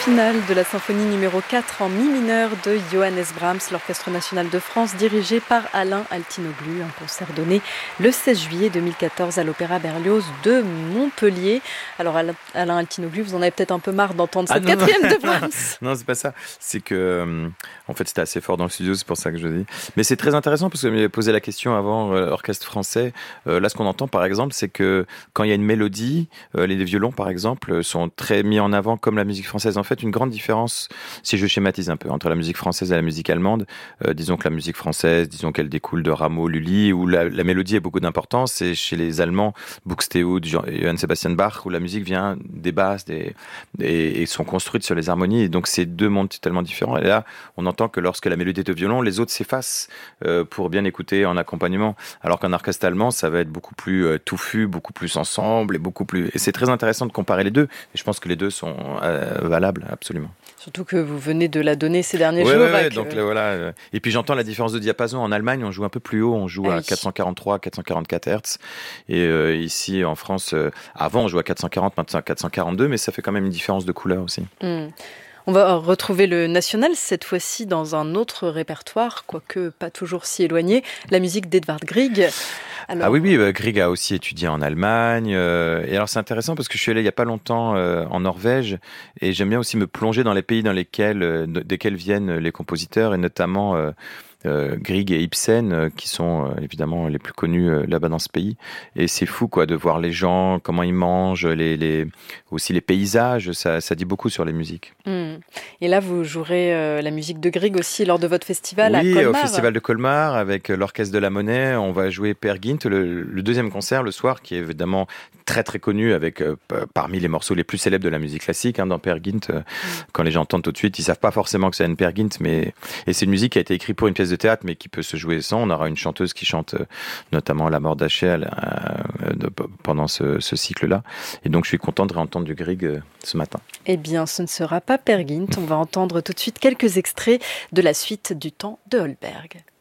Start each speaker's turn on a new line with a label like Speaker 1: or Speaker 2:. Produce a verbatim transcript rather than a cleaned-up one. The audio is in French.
Speaker 1: finale de la symphonie numéro quatre en mi mineur de Johannes Brahms, l'Orchestre national de France, dirigé par Alain Altinoglu. Un concert donné le seize juillet deux mille quatorze à l'Opéra Berlioz de Montpellier. Alors Alain Altinoglu, vous en avez peut-être un peu marre d'entendre
Speaker 2: ah
Speaker 1: cette
Speaker 2: non,
Speaker 1: quatrième
Speaker 2: non.
Speaker 1: de Brahms.
Speaker 2: Non, c'est pas ça. C'est que, euh, en fait, c'était assez fort dans le studio, c'est pour ça que je le dis. Mais c'est très intéressant parce que vous m'avez posé la question avant, euh, orchestre français. Euh, là, ce qu'on entend, par exemple, c'est que quand il y a une mélodie, euh, les violons, par exemple, sont très mis en avant comme la musique française. En fait, une grande différence, si je schématise un peu, entre la musique française et la musique allemande. Euh, disons que la musique française, disons qu'elle découle de Rameau, Lully, où la, la mélodie a beaucoup d'importance. Et chez les Allemands, Buxtehude, Johann Sebastian Bach, où la musique vient des basses des, des, et sont construites sur les harmonies. Et donc, c'est deux mondes totalement différents. Et là, on entend que lorsque la mélodie est au violon, les autres s'effacent euh, pour bien écouter en accompagnement. Alors qu'en orchestre allemand, ça va être beaucoup plus euh, touffu, beaucoup plus ensemble et beaucoup plus. Et c'est très intéressant de comparer les deux. Et je pense que les deux sont euh, valables, absolument.
Speaker 1: Surtout que vous venez de la donner ces derniers
Speaker 2: ouais,
Speaker 1: jours.
Speaker 2: Ouais, ouais,
Speaker 1: avec...
Speaker 2: donc là, voilà. Et puis j'entends la différence de diapason. En Allemagne, on joue un peu plus haut, on joue ah, à oui. quatre cent quarante-trois, quatre cent quarante-quatre hertz. Et euh, ici, en France, euh, avant, on jouait à quatre cent quarante, maintenant quatre cent quarante-deux, mais ça fait quand même une différence de couleur aussi.
Speaker 1: Mmh. On va retrouver le national, cette fois-ci dans un autre répertoire, quoique pas toujours si éloigné, la musique d'Edvard Grieg.
Speaker 2: Alors... Ah oui, oui, euh, Grieg a aussi étudié en Allemagne. Euh, et alors c'est intéressant parce que je suis allé il n'y a pas longtemps euh, en Norvège et j'aime bien aussi me plonger dans les pays dans lesquels, euh, desquels viennent les compositeurs et notamment... Euh, Euh, Grieg et Ibsen euh, qui sont euh, évidemment les plus connus euh, là-bas dans ce pays et c'est fou quoi de voir les gens, comment ils mangent, les, les... aussi les paysages, ça, ça dit beaucoup sur les musiques.
Speaker 1: Mmh. Et là vous jouerez euh, la musique de Grieg aussi lors de votre festival
Speaker 2: oui,
Speaker 1: à Colmar.
Speaker 2: Oui, au festival de Colmar avec l'orchestre de la Monnaie, on va jouer Per Gynt, le, le deuxième concert le soir qui est évidemment très très connu avec euh, parmi les morceaux les plus célèbres de la musique classique hein, dans Per Gynt, euh, mmh. quand les gens entendent tout de suite, ils savent pas forcément que c'est une Per Gynt mais et c'est une musique qui a été écrite pour une pièce de théâtre mais qui peut se jouer sans. On aura une chanteuse qui chante euh, notamment La mort d'Achille euh, de, pendant ce, ce cycle-là. Et donc je suis content de réentendre du Grieg euh, ce matin.
Speaker 1: Eh bien, ce ne sera pas Per Gynt. On va entendre tout de suite quelques extraits de la suite du temps de Holberg.